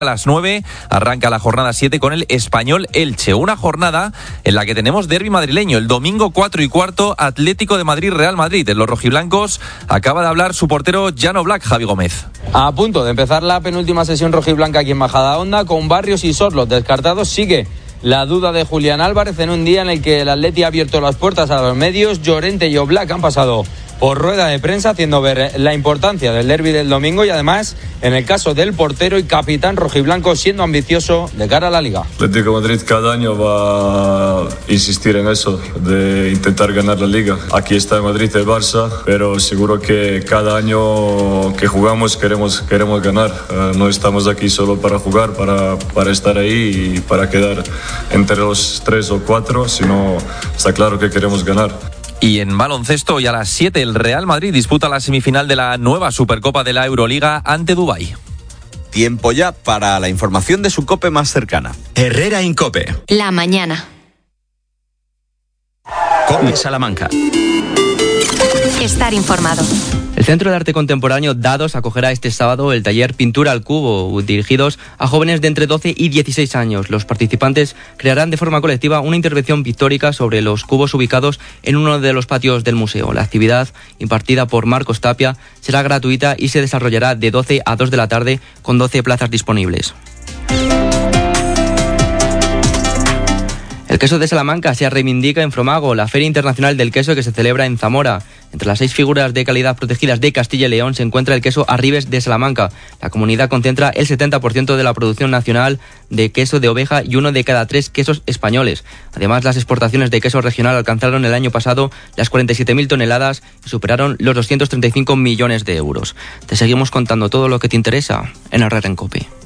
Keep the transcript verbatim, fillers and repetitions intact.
A las nueve arranca la jornada siete con el Español Elche. Una jornada en la que tenemos derbi madrileño. El domingo cuatro y cuarto, Atlético de Madrid-Real Madrid. En los rojiblancos acaba de hablar su portero Llano Black, Javi Gómez. A punto de empezar la penúltima sesión rojiblanca aquí en Majadahonda, con Barrios y Sorlos descartados, sigue la duda de Julián Álvarez en un día en el que el Atleti ha abierto las puertas a los medios. Llorente y Oblak han pasado por rueda de prensa haciendo ver la importancia del derbi del domingo y además, en el caso del portero y capitán rojiblanco, siendo ambicioso de cara a la Liga. Atlético de Madrid cada año va a insistir en eso, de intentar ganar la Liga. Aquí está en Madrid el Barça, pero seguro que cada año que jugamos queremos, queremos ganar. Uh, no estamos aquí solo para jugar, para, para estar ahí y para quedar entre los tres o cuatro, sino está claro que queremos ganar. Y en baloncesto, hoy a las siete, el Real Madrid disputa la semifinal de la nueva Supercopa de la Euroliga ante Dubái. Tiempo ya para la información de su COPE más cercana. Herrera en COPE. La mañana. COPE Salamanca. Estar informado. El Centro de Arte Contemporáneo Dados acogerá este sábado el taller Pintura al Cubo, dirigidos a jóvenes de entre doce y dieciséis años. Los participantes crearán de forma colectiva una intervención pictórica sobre los cubos ubicados en uno de los patios del museo. La actividad, impartida por Marcos Tapia, será gratuita y se desarrollará de doce a dos de la tarde con doce plazas disponibles. El queso de Salamanca se reivindica en Fromago, la Feria Internacional del Queso que se celebra en Zamora. Entre las seis figuras de calidad protegidas de Castilla y León se encuentra el queso Arribes de Salamanca. La comunidad concentra el setenta por ciento de la producción nacional de queso de oveja y uno de cada tres quesos españoles. Además, las exportaciones de queso regional alcanzaron el año pasado las cuarenta y siete mil toneladas y superaron los doscientos treinta y cinco millones de euros. Te seguimos contando todo lo que te interesa en Herrera en COPE.